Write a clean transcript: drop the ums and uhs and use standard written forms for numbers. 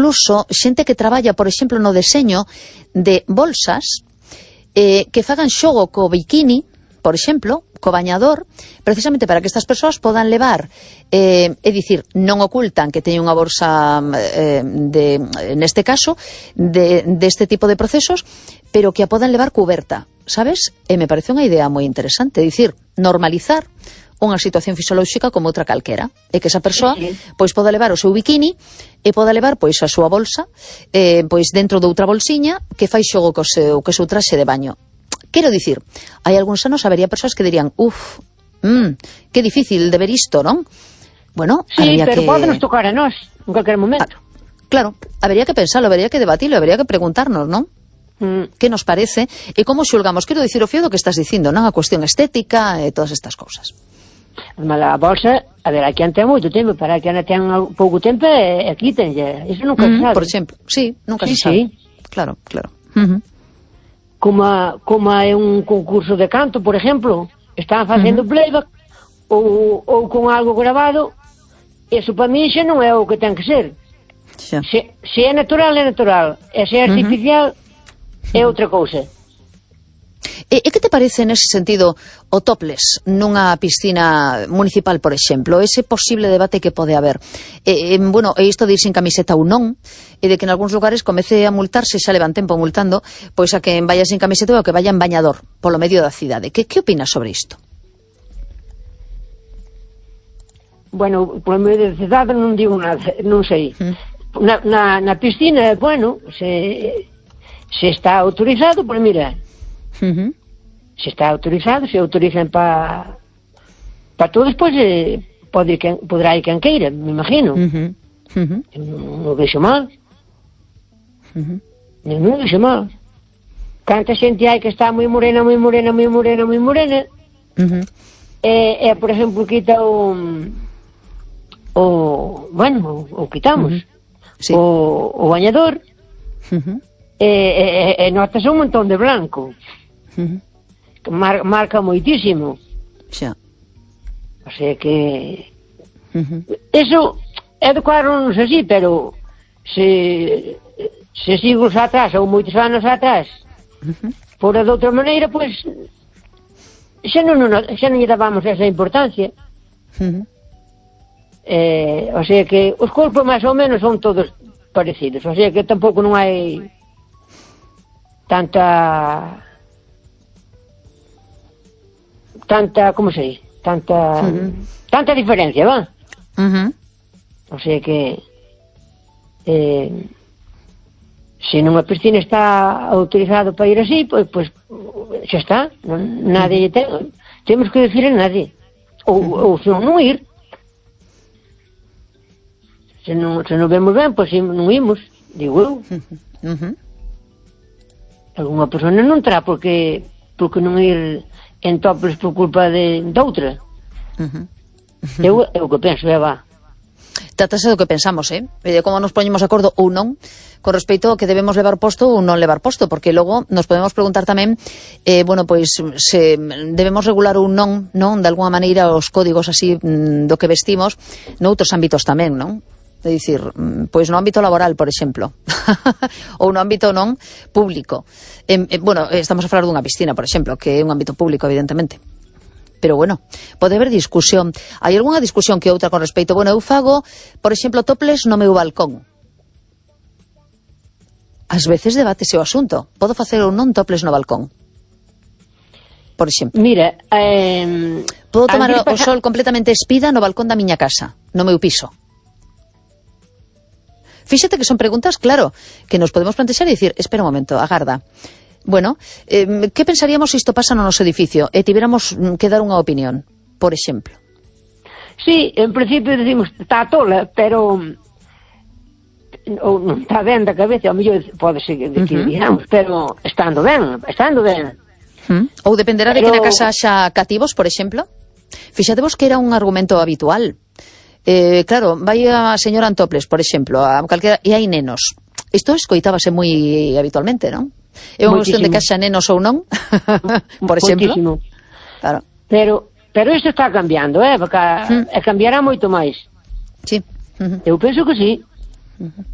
incluso xente que traballa, por exemplo, no deseño de bolsas que fagan xogo co bikini, por exemplo, co bañador, precisamente para que estas persoas podan levar, é dicir, non ocultan que teñen unha bolsa neste caso, deste tipo de procesos, pero que a podan levar cuberta, sabes? E me parece unha idea moi interesante, é dicir, normalizar unha situación fisiolóxica como outra calquera, e que esa persoa pois poda levar o seu bikini e poda levar pois a súa bolsa pois dentro de outra bolsiña que fai xogo co seu traxe de baño. Quero dicir, hai algúns anos habería persoas que dirían, que difícil de ver isto, non? Bueno, sí, pero podenos tocar a nós en calquer momento. Claro, habería que pensarlo, habería que debatirlo, habería que preguntarnos, non? Que nos parece e como xulgamos. Quero dicir o fío do que estás dicindo, non? A cuestión estética e todas estas cousas. A bolsa, a ver, aquí ten moito tempo, para que ten pouco tempo aquí tenlle, iso nunca se sabe. Por exemplo, sí, nunca se sabe. Claro. Como é un concurso de canto, por exemplo, están facendo playback ou con algo grabado, eso para mí xa non é o que ten que ser. Se é natural, é natural, e se é artificial, é outra cousa. E que te parece nese sentido o topless nunha piscina municipal, por exemplo, ese posible debate que pode haber? Bueno, e isto de ir sin camiseta ou non, e de que en algúns lugares comece a multarse, xa levan tempo multando, pois a que vaya sin camiseta ou a que vaya en bañador polo medio da cidade. Que opinas sobre isto? Bueno, polo medio da cidade non digo nada, non sei. Na piscina, bueno, se está autorizado, pois mira, se está autorizado, se autorizan para todos, pois podrá ir quen queira, me imagino. Non vexo mal. Non vexo mal. Canta xente hai que está moi morena, e por exemplo quita o quitamos o bañador, e notas un montón de blanco. Marca moitísimo. Xa. O sea que eso educaronnos así, pero se siglos atrás ou moitos anos atrás fora de outra maneira, pois xa non lle dábamos esa importancia. O sea que os corpos máis ou menos son todos parecidos, o sea que tampouco non hai tanta, como se dice, tanta diferencia, va? O sea que se nunha piscina está autorizado para ir así, pois xa está, nadie temos que decir a nadie, ou se non ir, se non vemos ben, pois non imos, digo eu. Alguna persona non terá porque non ir en toples por culpa de outra. Eu que penso, va. Trátase do que pensamos, de como nos poñemos de acordo ou non con respecto ao que debemos levar posto ou non levar posto, porque logo nos podemos preguntar tamén pois se debemos regular ou non, de alguma maneira os códigos así do que vestimos noutros ámbitos tamén, non? É dicir, pois no ámbito laboral, por exemplo, ou no ámbito non público. Estamos a falar dunha piscina, por exemplo, que é un ámbito público, evidentemente. Pero bueno, pode haber discusión. Hai algunha discusión que outra con respecto. Bueno, eu fago, por exemplo, topless no meu balcón. Ás veces debatese o asunto. Podo facer ou non topless no balcón? Por exemplo. Mira, podo tomar o sol completamente espida no balcón da miña casa, no meu piso. Fíxate que son preguntas, claro, que nos podemos plantexar e dicir, espera un momento, agarda. Bueno, que pensaríamos se isto pasa no noso edificio e tiveramos que dar unha opinión, por exemplo? Sí, en principio decimos, está tola, pero ou non está ben da cabeza, ao mellor pode ser que digamos, pero estando ben. Ou dependerá de que na casa haxa cativos, por exemplo? Fíxatevos que era un argumento habitual. Claro, vai a señora Antoples, por exemplo, a calquera, e hai nenos. Isto escoitábase moi habitualmente, non? É unha cuestión de que haxa nenos ou non, por exemplo. Claro. Pero isto está cambiando, porque cambiará moito máis. Sí. Eu penso que sí.